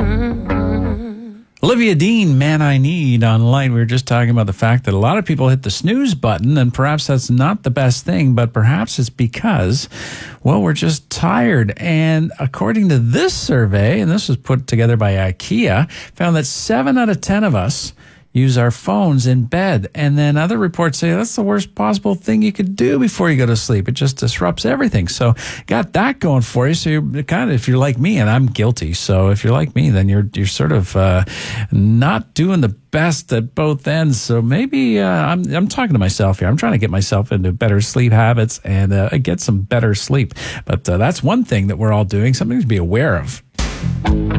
Olivia Dean, Man I Need, online. We were just talking about the fact that a lot of people hit the snooze button, and perhaps that's not the best thing, but perhaps it's because, well, we're just tired. And according to this survey, and this was put together by IKEA, found that 7 out of 10 of us use our phones in bed. And then other reports say that's the worst possible thing you could do before you go to sleep. It just disrupts everything. So got that going for you. So you're kind of, if you're like me, and I'm guilty. So if you're like me, then you're sort of not doing the best at both ends. So maybe I'm talking to myself here. I'm trying to get myself into better sleep habits and get some better sleep. But that's one thing that we're all doing, something to be aware of.